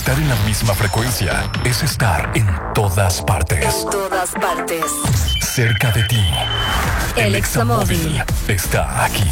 Estar en la misma frecuencia es estar en todas partes. En todas partes. Cerca de ti. El Examóvil está aquí.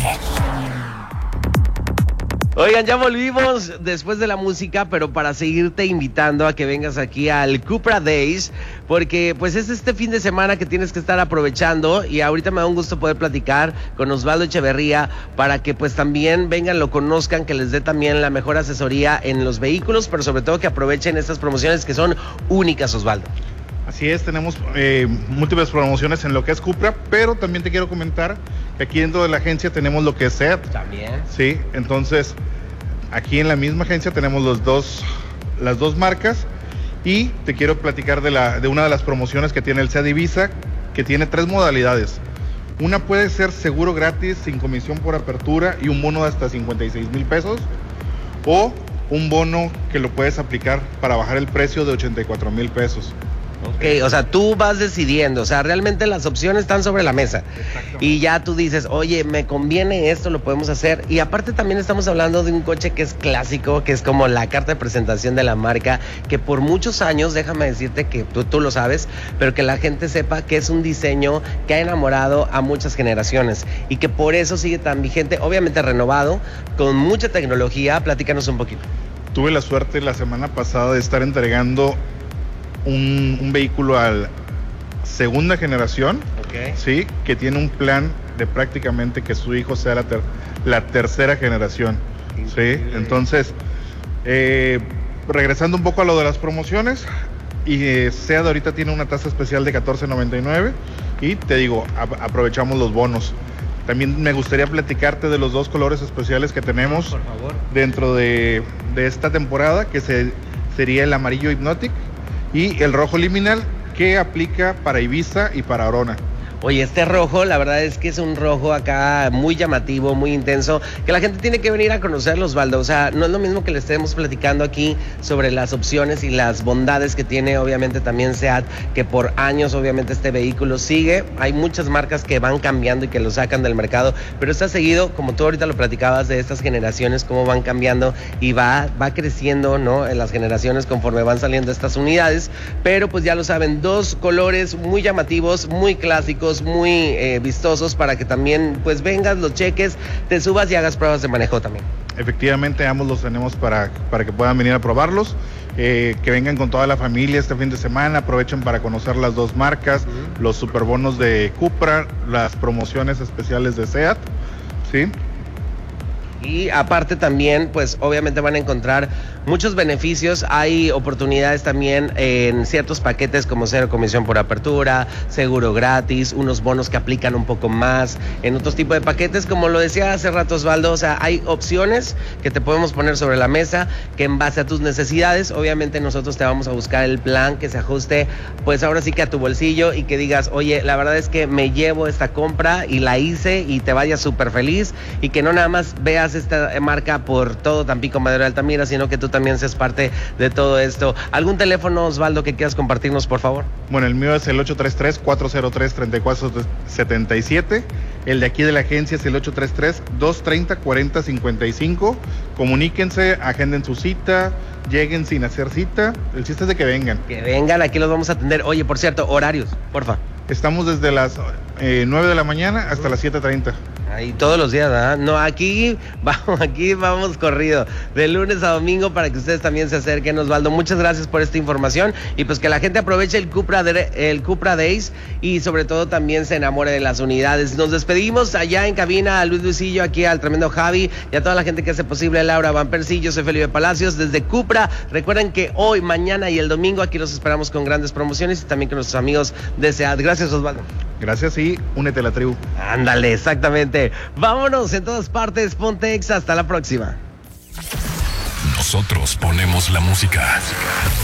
Oigan, ya volvimos después de la música, pero para seguirte invitando a que vengas aquí al Cupra Days, porque pues es este fin de semana que tienes que estar aprovechando, y ahorita me da un gusto poder platicar con Osvaldo Echeverría para que pues también vengan, lo conozcan, que les dé también la mejor asesoría en los vehículos, pero sobre todo que aprovechen estas promociones que son únicas, Osvaldo. Así es, tenemos múltiples promociones en lo que es Cupra, pero también te quiero comentar que aquí dentro de la agencia tenemos lo que es SEAT. También. Sí, entonces aquí en la misma agencia tenemos las dos marcas, y te quiero platicar de una de las promociones que tiene el SEAT Ibiza, que tiene 3 modalidades. Una puede ser seguro gratis, sin comisión por apertura y un bono de hasta 56,000 pesos, o un bono que lo puedes aplicar para bajar el precio de 84,000 pesos. Ok, o sea, tú vas decidiendo, o sea, realmente las opciones están sobre la mesa. Y ya tú dices, oye, me conviene esto, lo podemos hacer. Y aparte también estamos hablando de un coche que es clásico, que es como la carta de presentación de la marca, que por muchos años, déjame decirte que tú lo sabes, pero que la gente sepa que es un diseño que ha enamorado a muchas generaciones y que por eso sigue tan vigente, obviamente renovado, con mucha tecnología. Platícanos un poquito. Tuve la suerte la semana pasada de estar entregando un vehículo a la segunda generación, Okay. sí, que tiene un plan de prácticamente que su hijo sea la tercera generación. Sí, entonces regresando un poco a lo de las promociones, y SEAT ahorita tiene una tasa especial de $14.99, y te digo, aprovechamos los bonos. También me gustaría platicarte de los 2 colores especiales que tenemos, por favor, dentro de esta temporada, que sería el amarillo Hypnotic y el rojo Liminal, que aplica para Ibiza y para Arona. Oye, este rojo, la verdad es que es un rojo acá muy llamativo, muy intenso, que la gente tiene que venir a conocerlo, Osvaldo. O sea, no es lo mismo que le estemos platicando aquí sobre las opciones y las bondades que tiene obviamente también SEAT, que por años obviamente este vehículo sigue. Hay muchas marcas que van cambiando y que lo sacan del mercado, pero está seguido, como tú ahorita lo platicabas, de estas generaciones, cómo van cambiando y va creciendo, ¿no? En las generaciones conforme van saliendo estas unidades. Pero pues ya lo saben, 2 colores muy llamativos, muy clásicos, muy vistosos, para que también pues vengas, los cheques, te subas y hagas pruebas de manejo también. Efectivamente, ambos los tenemos para que puedan venir a probarlos, que vengan con toda la familia este fin de semana, aprovechen para conocer las 2 marcas, los superbonos de Cupra, las promociones especiales de SEAT, ¿sí? Y aparte también, pues obviamente van a encontrar muchos beneficios. Hay oportunidades también en ciertos paquetes como 0 comisión por apertura, seguro gratis, unos bonos que aplican un poco más en otros tipos de paquetes, como lo decía hace rato Osvaldo. O sea, hay opciones que te podemos poner sobre la mesa, que en base a tus necesidades, obviamente nosotros te vamos a buscar el plan que se ajuste, pues ahora sí que a tu bolsillo, y que digas, oye, la verdad es que me llevo esta compra y la hice, y te vayas súper feliz, y que no nada más veas esta marca por todo Tampico, Madero, Altamira, sino que tú también seas parte de todo esto. ¿Algún teléfono, Osvaldo, que quieras compartirnos, por favor? Bueno, el mío es el 833-403-3477. El de aquí de la agencia es el 833-230-4055. Comuníquense, agenden su cita, lleguen sin hacer cita. El chiste es de que vengan. Que vengan, aquí los vamos a atender. Oye, por cierto, horarios, porfa. Estamos desde las 9 de la mañana hasta las 7:30. Ahí todos los días, ¿verdad? No, aquí vamos corrido, de lunes a domingo, para que ustedes también se acerquen, Osvaldo. Muchas gracias por esta información, y pues que la gente aproveche el Cupra Days, y sobre todo también se enamore de las unidades. Nos despedimos allá en cabina a Luis Luisillo, aquí al tremendo Javi, y a toda la gente que hace posible, Laura Van Persie. Yo soy Felipe Palacios desde Cupra. Recuerden que hoy, mañana y el domingo aquí los esperamos con grandes promociones, y también con nuestros amigos de SEAT. Gracias, Osvaldo. Gracias, y únete a la tribu. Ándale, exactamente. Vámonos en todas partes, ponte Exa, hasta la próxima. Nosotros ponemos la música.